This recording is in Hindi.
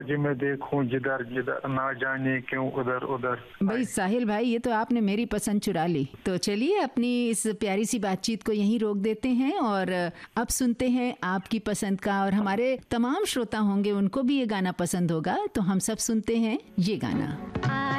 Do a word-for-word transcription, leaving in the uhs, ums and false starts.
जी मैं देखूं जिधर जिधर, ना जाने क्यों उधर उधर। भाई साहिल भाई, ये तो आपने मेरी पसंद चुरा ली। तो चलिए अपनी इस प्यारी सी बातचीत को यहीं रोक देते हैं और अब सुनते हैं आपकी पसंद का, और हमारे तमाम श्रोता होंगे उनको भी ये गाना पसंद होगा, तो हम सब सुनते हैं ये गाना।